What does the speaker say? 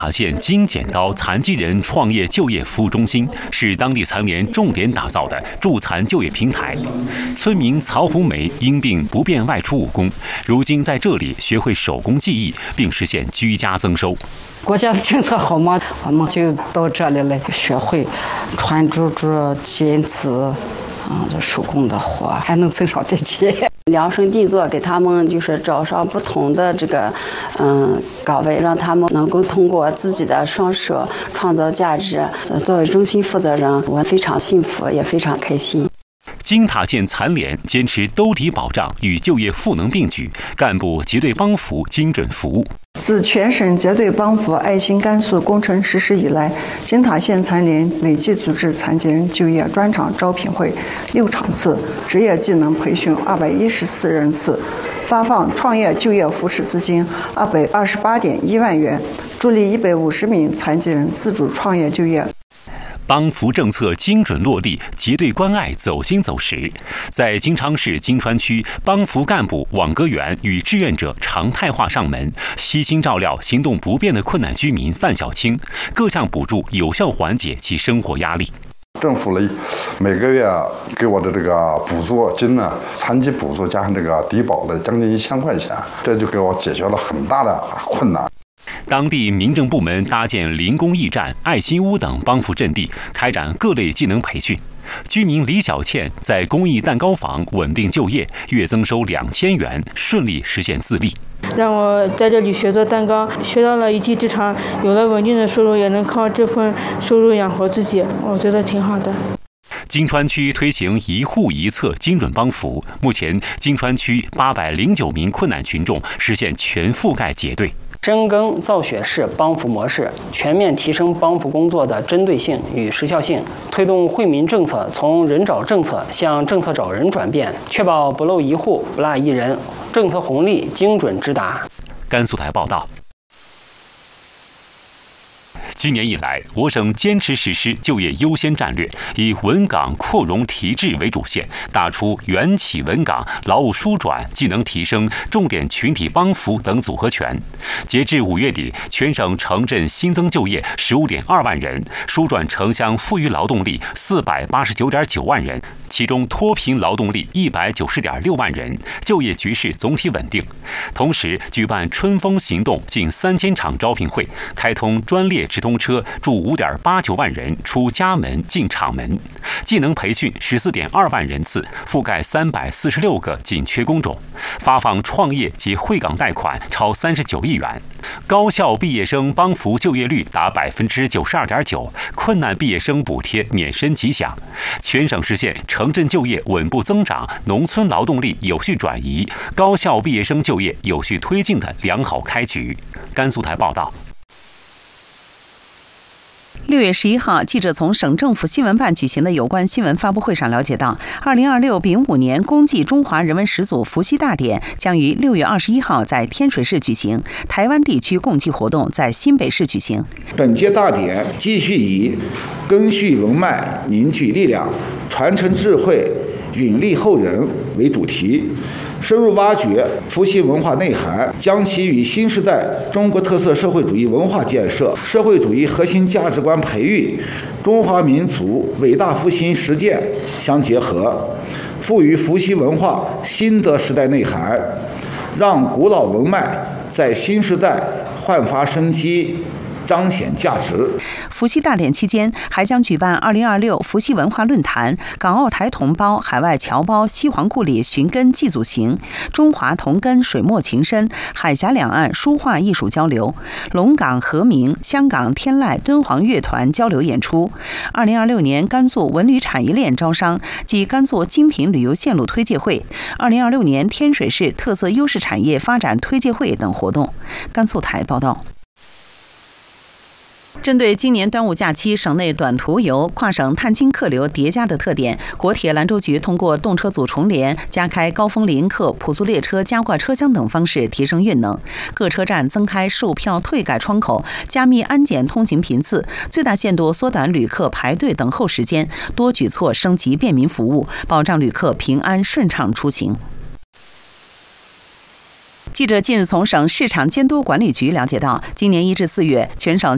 县金剪刀残疾人创业就业服务中心是当地残联重点打造的助残就业平台。村民曹红梅因病不便外出务工，如今在这里学会手工技艺，并实现居家增收。 国家的政策好嘛，我们就到这里来学会穿珠珠、剪纸。这手工的活还能挣上点钱，量身定做，给他们就是找上不同的这个岗位，让他们能够通过自己的双手创造价值。作为中心负责人，我非常幸福，也非常开心。 金塔县残联坚持兜底保障与就业赋能并举，干部结对帮扶，精准服务。 自全省结对帮扶爱心甘肃工程实施以来，金塔县残联累计组织残疾人就业专场招聘会6场次，职业技能培训214人次，发放创业就业扶持资金228.1万元，助力150名残疾人自主创业就业。 帮扶政策精准落地，结对关爱走心走实。在金昌市金川区，帮扶干部、网格员与志愿者常态化上门，悉心照料行动不便的困难居民范小青，各项补助有效缓解其生活压力。 政府呢，每个月给我的这个补助金呢，残疾补助加上这个低保的将近1000块钱，这就给我解决了很大的困难。 当地民政部门搭建零工驿站、爱心屋等帮扶阵地，开展各类技能培训。居民李小倩在公益蛋糕坊稳定就业，月增收2000元，顺利实现自立。 让我在这里学做蛋糕，学到了一技之长，有了稳定的收入，也能靠这份收入养活自己，我觉得挺好的。 金川区推行一户一策精准帮扶，目前金川区809名困难群众实现全覆盖结对。 深耕造血式帮扶模式，全面提升帮扶工作的针对性与时效性，推动惠民政策从人找政策向政策找人转变，确保不漏一户、不落一人，政策红利精准直达。 甘肃台报道。今年以来，我省坚持实施就业优先战略，以稳岗扩容提质为主线，打出元企稳岗、劳务舒转、技能提升、重点群体帮扶等组合拳。截至5月底，全省城镇新增就业15.2万人，舒转城乡富裕劳动力489.9万人，其中脱贫劳动力190.6万人，就业局势总体稳定。同时，举办春风行动近3000场招聘会，开通专列直通车助5.89万人出家门进厂门，技能培训14.2万人次，覆盖346个紧缺工种，发放创业及惠岗贷款超39亿元，高校毕业生帮扶就业率达92.9%，困难毕业生补贴免申即享，全省实现城镇就业稳步增长、农村劳动力有序转移、高校毕业生就业有序推进的良好开局。甘肃台报道。 6月11号，记者从省政府新闻办举行的有关新闻发布会上了解到，2026丙午年公祭中华人文始祖伏羲大典将于6月21号在天水市举行，台湾地区共祭活动在新北市举行。 本届大典继续以根续文脉、凝聚力量、传承智慧、允励后人为主题，深入挖掘伏羲文化内涵，将其与新时代中国特色社会主义文化建设、社会主义核心价值观培育、中华民族伟大复兴实践相结合，赋予伏羲文化新的时代内涵，让古老文脉在新时代焕发生机，彰显价值。 伏羲大典期间，还将举办2026伏羲文化论坛、港澳台同胞海外侨胞西皇故里寻根祭祖行、中华同根水墨情深、海峡两岸书画艺术交流、龙岗和鸣、香港天籁敦煌乐团交流演出。2026年甘肃文旅产业链招商及甘肃精品旅游线路推介会、2026年天水市特色优势产业发展推介会等活动。甘肃台报道。针对今年端午假期省内短途游、跨省探亲客流叠加的特点，国铁兰州局通过动车组重联、加开高峰临客、普速列车加挂车厢等方式提升运能。各车站增开售票退改窗口，加密安检通行频次，最大限度缩短旅客排队等候时间，多举措升级便民服务，保障旅客平安顺畅出行。记者近日从省市场监督管理局了解到，今年1至4月，全省